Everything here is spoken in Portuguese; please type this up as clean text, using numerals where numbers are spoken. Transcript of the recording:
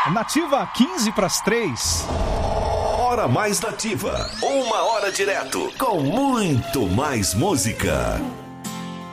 Nativa 15 para as 3. Hora mais nativa. 1 hora direto com muito mais música.